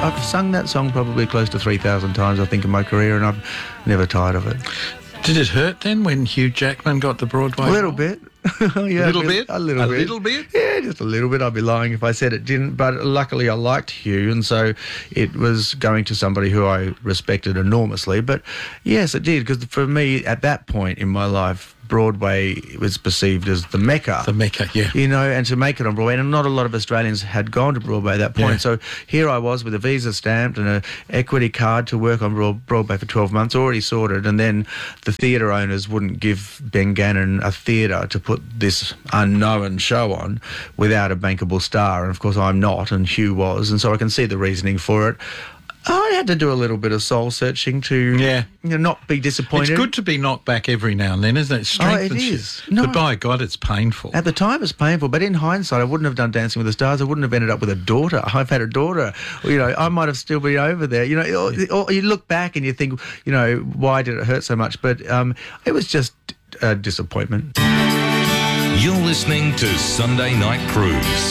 I've sung that song probably close to 3,000 times, I think, in my career, and I've never tired of it. Did it hurt then when Hugh Jackman got the Broadway? A little bit. Yeah, a little bit? A little bit? Yeah, just a little bit. I'd be lying if I said it didn't. But luckily I liked Hugh, and so it was going to somebody who I respected enormously. But yes, it did, because for me, at that point in my life, Broadway was perceived as the Mecca. The Mecca, yeah. You know, and to make it on Broadway, and not a lot of Australians had gone to Broadway at that point. Yeah. So here I was with a visa stamped and an equity card to work on Broadway for 12 months, already sorted, and then the theatre owners wouldn't give Ben Gannon a theatre to put this unknown show on without a bankable star. And of course I'm not, and Hugh was, and so I can see the reasoning for it. I had to do a little bit of soul searching to not be disappointed. It's good to be knocked back every now and then, isn't it? It strengthens it is. you. But by God, it's painful. At the time, it's painful, but in hindsight, I wouldn't have done Dancing with the Stars. I wouldn't have ended up with a daughter. I've had a daughter. You know, I might have still been over there. You know, or you look back and you think, you know, why did it hurt so much? But it was just a disappointment. You're listening to Sunday Night Cruise.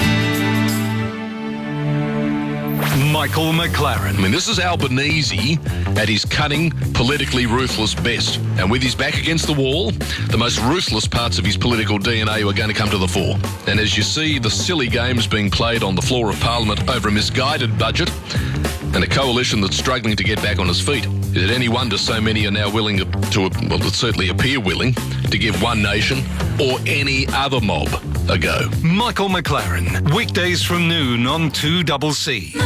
Michael McLaren. I mean, this is Albanese at his cunning, politically ruthless best. And with his back against the wall, the most ruthless parts of his political DNA are going to come to the fore. And as you see the silly games being played on the floor of Parliament over a misguided budget and a coalition that's struggling to get back on its feet, is it any wonder so many are now willing to well, certainly appear willing, to give One Nation or any other mob a go? Michael McLaren. Weekdays from noon on 2CC.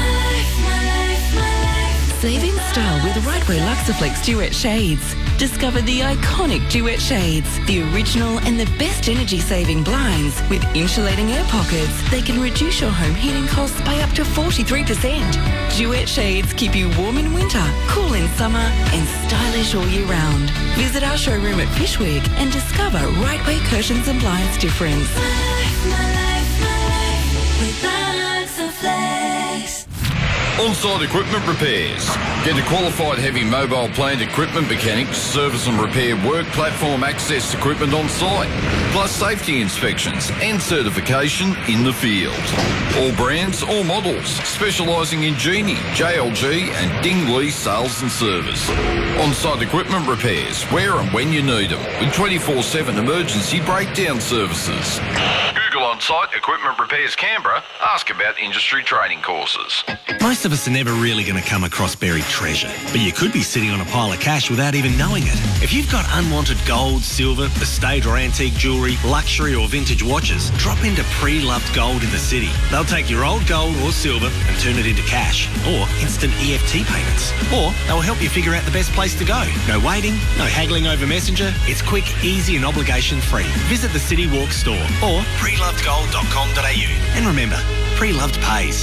Saving style with Rightway Luxaflex Duet Shades. Discover the iconic Duet Shades, the original and the best energy-saving blinds with insulating air pockets. They can reduce your home heating costs by up to 43%. Duet Shades keep you warm in winter, cool in summer, and stylish all year round. Visit our showroom at Fishwick and discover Rightway Curtains and Blinds difference. My life with Luxaflex. On-site equipment repairs. Get a qualified heavy mobile plant equipment mechanic to service and repair work platform access equipment on site, plus safety inspections and certification in the field. All brands, all models, specialising in Genie, JLG and Dingley sales and service. On-site equipment repairs, where and when you need them, with 24/7 emergency breakdown services. Google On-Site Equipment Repairs Canberra. Ask about industry training courses. Most of us are never really going to come across buried treasure, but you could be sitting on a pile of cash without even knowing it. If you've got unwanted gold, silver, estate or antique jewellery, luxury or vintage watches, drop into Pre-Loved Gold in the city. They'll take your old gold or silver and turn it into cash or instant EFT payments. Or they'll help you figure out the best place to go. No waiting, no haggling over Messenger. It's quick, easy and obligation free. Visit the City Walk store or prelovedgold.com.au. And remember, Pre-Loved pays.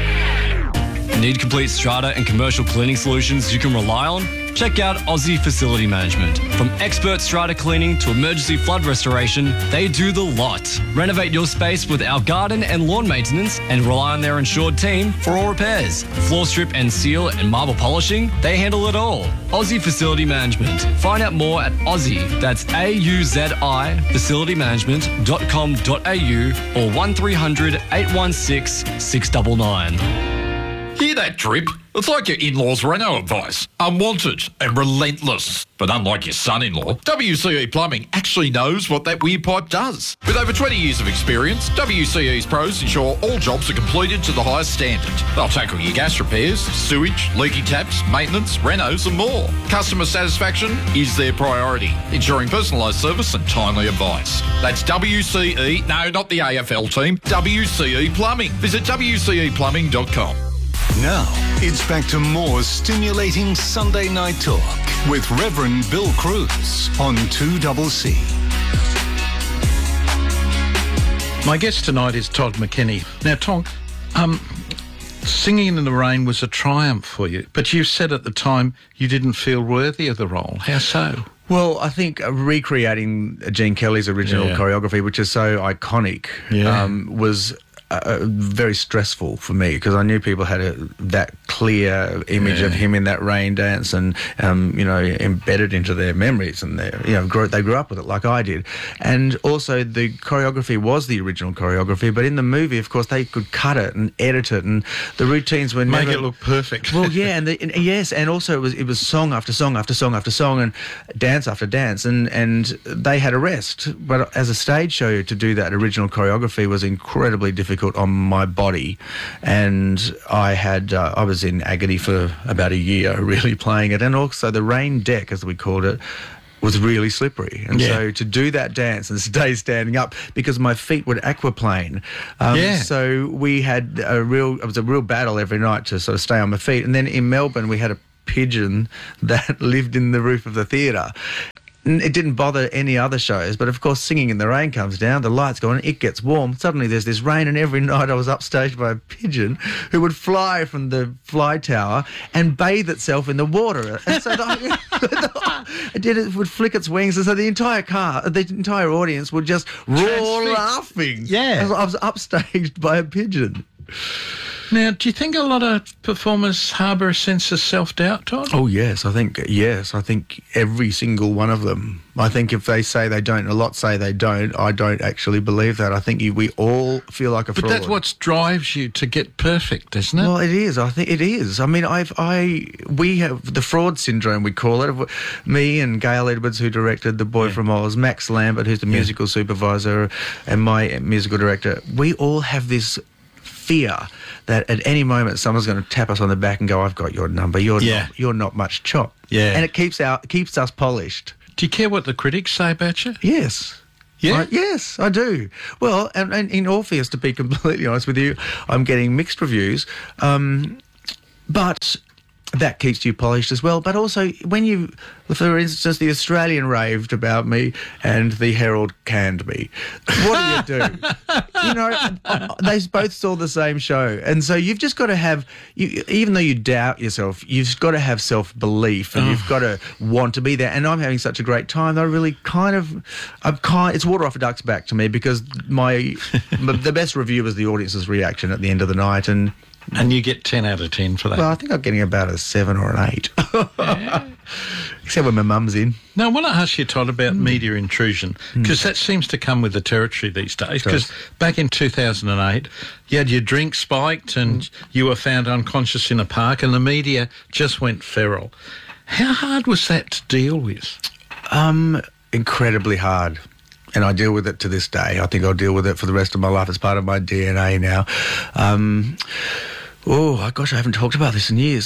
Need complete strata and commercial cleaning solutions you can rely on? Check out Aussie Facility Management. From expert strata cleaning to emergency flood restoration, they do the lot. Renovate your space with our garden and lawn maintenance and rely on their insured team for all repairs. Floor strip and seal and marble polishing, they handle it all. Aussie Facility Management. Find out more at Aussie, that's AUZI, facilitymanagement.com.au or 1300 816 699. Hear that drip? It's like your in-laws' reno advice. Unwanted and relentless. But unlike your son-in-law, WCE Plumbing actually knows what that weird pipe does. With over 20 years of experience, WCE's pros ensure all jobs are completed to the highest standard. They'll tackle your gas repairs, sewage, leaky taps, maintenance, renos and more. Customer satisfaction is their priority, ensuring personalised service and timely advice. That's WCE, no, not the AFL team, WCE Plumbing. Visit WCEplumbing.com. Now, it's back to more stimulating Sunday night talk with Reverend Bill Cruz on 2CC. My guest tonight is Todd McKenney. Now, Todd, singing in the rain was a triumph for you, but you said at the time you didn't feel worthy of the role. How so? Well, I think recreating Gene Kelly's original choreography, which is so iconic, was very stressful for me because I knew people had that clear image of him in that rain dance and, embedded into their memories and they grew up with it like I did. And also the choreography was the original choreography, but in the movie, of course, they could cut it and edit it and the routines were Make it look perfect. Well, yeah, and also it was song after song after song after song and dance after dance and they had a rest. But as a stage show, to do that original choreography was incredibly difficult on my body, and I was in agony for about a year really playing it, and also the rain deck, as we called it, was really slippery, and so to do that dance and stay standing up because my feet would aquaplane. So we had it was a real battle every night to sort of stay on my feet. And then in Melbourne we had a pigeon that lived in the roof of the theatre. It didn't bother any other shows, but of course Singing in the Rain comes down, the lights go on, it gets warm. Suddenly there's this rain, and every night I was upstaged by a pigeon who would fly from the fly tower and bathe itself in the water. And so it would flick its wings, and so the entire audience would just roar laughing. Yeah. As I was upstaged by a pigeon. Now, do you think a lot of performers harbour a sense of self-doubt, Todd? Oh, yes. I think every single one of them. I think if they say they don't, a lot say they don't, I don't actually believe that. I think we all feel like a fraud. But that's what drives you to get perfect, isn't it? Well, it is. I think it is. I mean, we have the fraud syndrome, we call it. Me and Gail Edwards, who directed The Boy from Oz, Max Lambert, who's the musical supervisor, and my musical director, we all have this fear that at any moment someone's going to tap us on the back and go, "I've got your number. You're not much chop." Yeah, and it keeps us polished. Do you care what the critics say about you? Yes. Yeah. Yes, I do. Well, and in Orpheus, to be completely honest with you, I'm getting mixed reviews, but that keeps you polished as well. But also, when for instance, the Australian raved about me and the Herald canned me, what do you do? They both saw the same show. And so you've just got to have, even though you doubt yourself, you've got to have self-belief and you've got to want to be there. And I'm having such a great time. I really it's water off a duck's back to me because the best review was the audience's reaction at the end of the night. And you get 10 out of 10 for that? Well, I think I'm getting about a 7 or an 8. Yeah. Except when my mum's in. Now, I want to ask you, Todd, about media intrusion, because that seems to come with the territory these days. Because back in 2008, you had your drink spiked and you were found unconscious in a park and the media just went feral. How hard was that to deal with? Incredibly hard. And I deal with it to this day. I think I'll deal with it for the rest of my life. It's part of my DNA now. I haven't talked about this in years.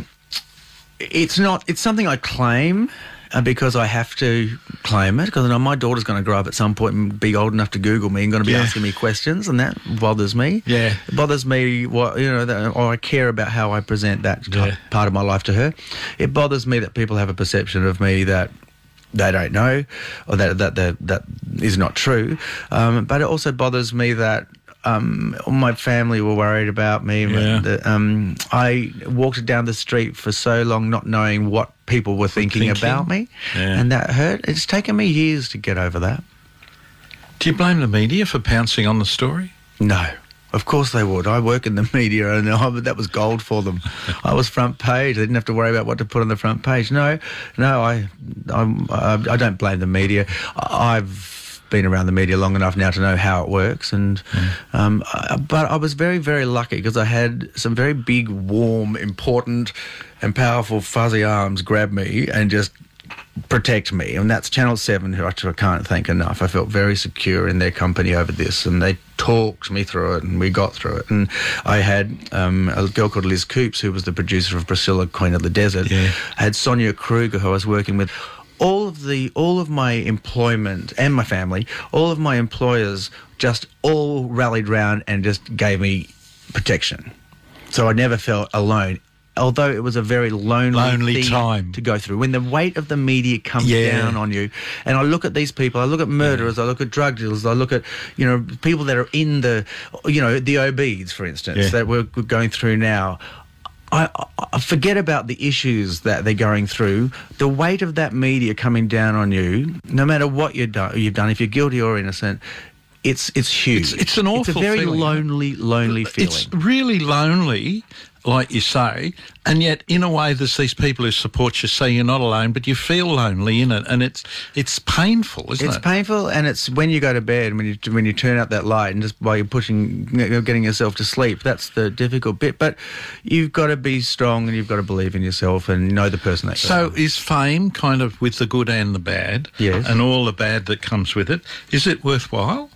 It's something I claim because I have to claim it, because I know my daughter's going to grow up at some point and be old enough to Google me and going to be asking me questions, and that bothers me. Yeah. It bothers me or I care about how I present that part of my life to her. It bothers me that people have a perception of me that they don't know, or that is not true. But it also bothers me that my family were worried about me. Yeah. I walked down the street for so long not knowing what people were thinking about me, and that hurt. It's taken me years to get over that. Do you blame the media for pouncing on the story? No. Of course they would. I work in the media and that was gold for them. I was front page. They didn't have to worry about what to put on the front page. No, I don't blame the media. I've been around the media long enough now to know how it works. But I was very, very lucky because I had some very big, warm, important and powerful fuzzy arms grab me and just protect me, and that's Channel 7, who I can't thank enough. I felt very secure in their company over this, and they talked me through it, and we got through it. And I had a girl called Liz Coops, who was the producer of Priscilla, Queen of the Desert. I had Sonia Kruger, who I was working with. All of my employment and my family, all of my employers just all rallied round and just gave me protection. So I never felt alone. Although it was a very lonely thing time to go through. When the weight of the media comes down on you, and I look at these people, I look at murderers, I look at drug dealers, I look at, people that are in the, the OBs, for instance, that we're going through now. I forget about the issues that they're going through. The weight of that media coming down on you, no matter what you've done, if you're guilty or innocent, it's huge. It's an awful It's a very feeling. lonely feeling. It's really lonely, like you say, and yet in a way there's these people who support you, so you're not alone, but you feel lonely in it, and it's painful, isn't it? It's painful, and it's when you go to bed, when you turn out that light, and just while you're getting yourself to sleep, that's the difficult bit. But you've got to be strong, and you've got to believe in yourself, and know the person that you So are. is fame kind of with the good and the bad, Yes. and all the bad that comes with it, is it worthwhile?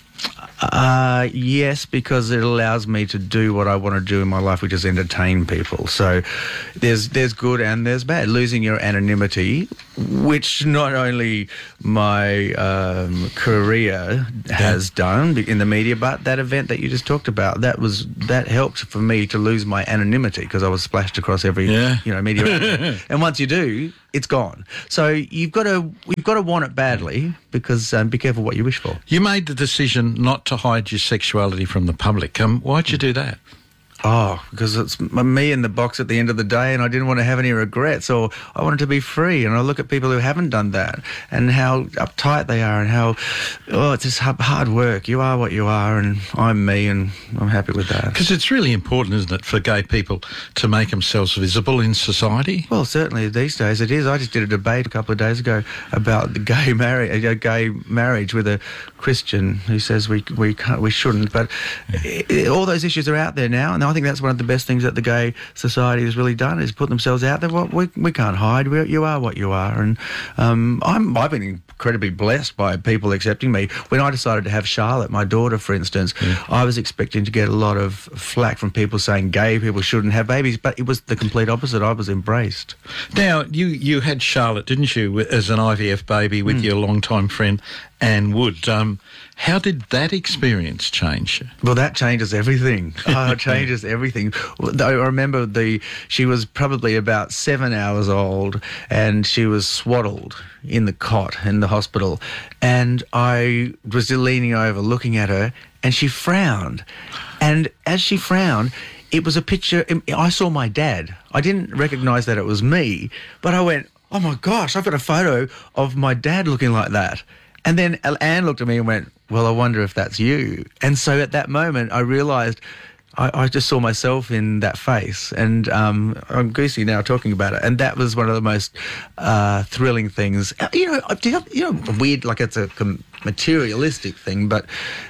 Yes, because it allows me to do what I want to do in my life, which is entertain people. So there's good and there's bad. Losing your anonymity, which not only my career has done in the media, but that event that you just talked about, that helped for me to lose my anonymity, because I was splashed across every media outlet. And once you do, it's gone. So we've got to want it badly, because be careful what you wish for. You made the decision not to hide your sexuality from the public. Why'd you do that? Oh, because it's me in the box at the end of the day, and I didn't want to have any regrets, or I wanted to be free. And I look at people who haven't done that, and how uptight they are, and how, it's just hard work. You are what you are, and I'm me, and I'm happy with that. Because it's really important, isn't it, for gay people to make themselves visible in society? Well, certainly these days it is. I just did a debate a couple of days ago about the gay marriage with a Christian who says we shouldn't. But all those issues are out there now, and I think that's one of the best things that the gay society has really done, is put themselves out there. Well, we can't hide. You are what you are, and I've been incredibly blessed by people accepting me. When I decided to have Charlotte, my daughter, for instance, I was expecting to get a lot of flack from people saying gay people shouldn't have babies, but it was the complete opposite. I was embraced. Now, you had Charlotte, didn't you, as an IVF baby with your longtime friend Anne Wood. How did that experience change you? Well, that changes everything. It changes everything. I remember she was probably about 7 hours old, and she was swaddled in the cot in the hospital. And I was leaning over looking at her, and she frowned. And as she frowned, it was a picture. I saw my dad. I didn't recognise that it was me, but I went, oh my gosh, I've got a photo of my dad looking like that. And then Anne looked at me and went, well, I wonder if that's you. And so at that moment, I realised I just saw myself in that face. And I'm goosey now talking about it. And that was one of the most thrilling things. Weird, like it's a materialistic thing, but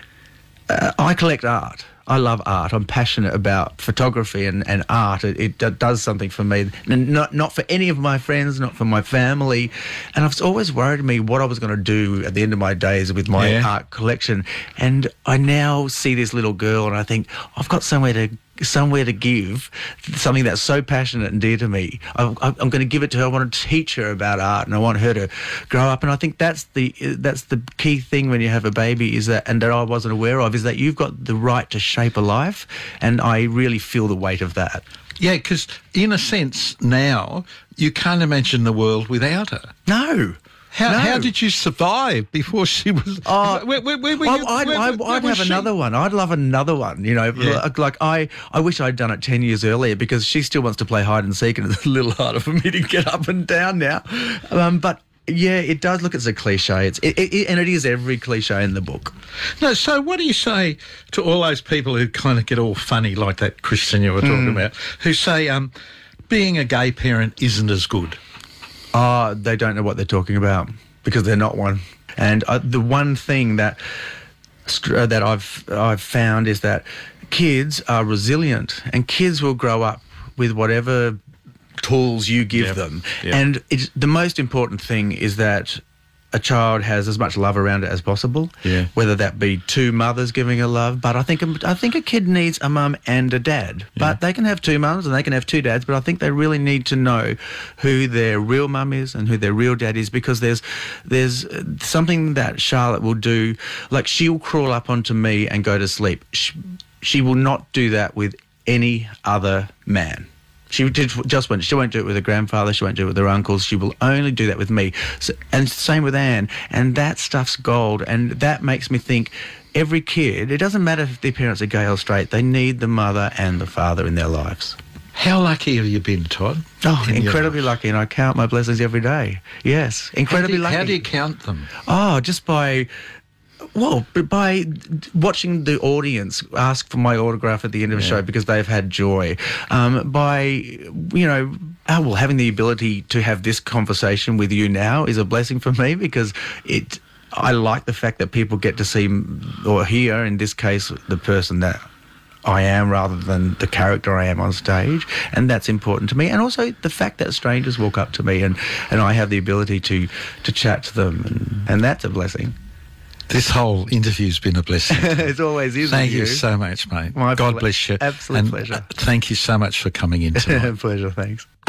I collect art. I love art. I'm passionate about photography and art. It does something for me. Not for any of my friends, not for my family. And I've always worried me what I was going to do at the end of my days with my art collection. And I now see this little girl, and I think, I've got somewhere to give, something that's so passionate and dear to me. I'm going to give it to her. I want to teach her about art, and I want her to grow up. And I think that's the key thing when you have a baby, is that, and that I wasn't aware of, is that you've got the right to shape a life, and I really feel the weight of that. Yeah, because in a sense now you can't imagine the world without her. No. How did you survive before she was? I'd have another one. I'd love another one. Like I wish I'd done it 10 years earlier, because she still wants to play hide and seek, and it's a little harder for me to get up and down now. But yeah, it does look. It's a cliche. And it is every cliche in the book. No. So what do you say to all those people who kind of get all funny, like that Christian you were talking about, who say being a gay parent isn't as good? They don't know what they're talking about, because they're not one. And the one thing that I've found is that kids are resilient, and kids will grow up with whatever tools you give them. Yep. And the most important thing is that a child has as much love around it as possible, whether that be two mothers giving a love. But I think a kid needs a mum and a dad. But they can have two mums and they can have two dads, but I think they really need to know who their real mum is and who their real dad is, because there's something that Charlotte will do, like she'll crawl up onto me and go to sleep. She will not do that with any other man. She won't do it with her grandfather. She won't do it with her uncles. She will only do that with me. And same with Anne. And that stuff's gold. And that makes me think every kid, it doesn't matter if their parents are gay or straight, they need the mother and the father in their lives. How lucky have you been, Todd? Oh, incredibly lucky. And I count my blessings every day. Yes, incredibly lucky. How do you count them? Oh, just by Well, but by watching the audience ask for my autograph at the end of a show because they've had joy, having the ability to have this conversation with you now is a blessing for me because I like the fact that people get to see or hear, in this case, the person that I am rather than the character I am on stage, and that's important to me. And also the fact that strangers walk up to me and I have the ability to chat to them, and that's a blessing. This whole interview's been a blessing. It always is. Thank you so much, mate. God bless you. Absolute pleasure. Thank you so much for coming in tonight. Pleasure, thanks.